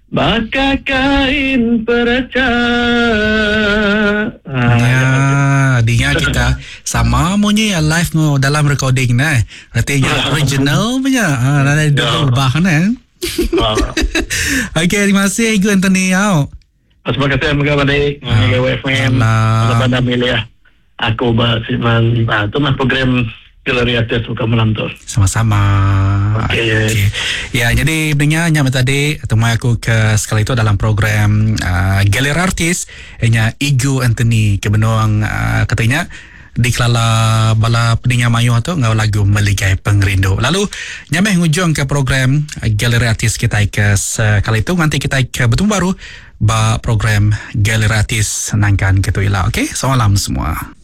Baka kain peraca. Ya, dinya kita sama punya live ngo dalam recording nah. Artinya original punya. Ada dua bahan eh. Okey, terima kasih Igu Anthony Yao. Terima kasih mengabai WFM. Pada milih aku bahasiman tu mah program Galeri Artis suka menonton. Sama-sama. Okey. Ya, jadi sebenarnya nyampe tadi temui aku ke sekali itu dalam program Galeri Artis nya Igu Anthony kebenuang katanya di kelala bala peningnya mayu tu ngau lagu Meligai Pengrindu. Lalu nyampe ngujung ke program Galeri Artis kita ke sekali itu nanti kita ke bertemu baru ba program Galeri Artis nangkan ketuila. Okey, selamat malam semua.